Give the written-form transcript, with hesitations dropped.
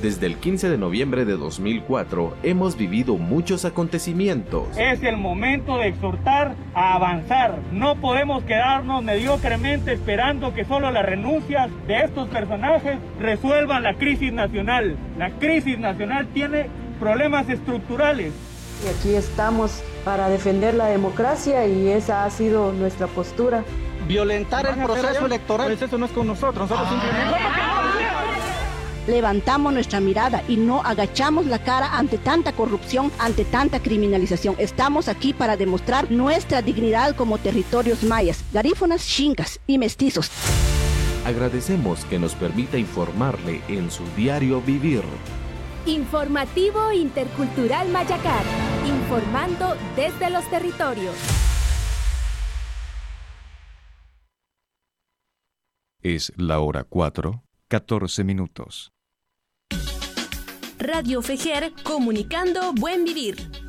Desde el 15 de noviembre de 2004 hemos vivido muchos acontecimientos. Es el momento de exhortar a avanzar. No podemos quedarnos mediocremente esperando que solo las renuncias de estos personajes resuelvan la crisis nacional. La crisis nacional tiene problemas estructurales. Y aquí estamos para defender la democracia y esa ha sido nuestra postura. Violentar el proceso electoral. Pues eso no es con nosotros simplemente... Levantamos nuestra mirada y no agachamos la cara ante tanta corrupción, ante tanta criminalización. Estamos aquí para demostrar nuestra dignidad como territorios mayas, garífunas, xincas y mestizos. Agradecemos que nos permita informarle en su diario vivir. Informativo Intercultural Mayacar, informando desde los territorios. Es la hora 4:14. Radio Fejer, comunicando buen vivir.